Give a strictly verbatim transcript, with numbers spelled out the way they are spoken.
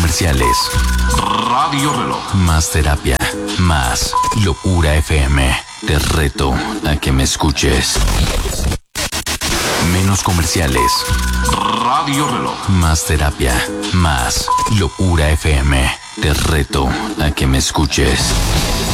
comerciales. Radio Reloj. Más terapia, más Locura F M. Te reto a que me escuches. Menos comerciales. Radio Reloj. Más terapia, más Locura F M. Te reto a que me escuches.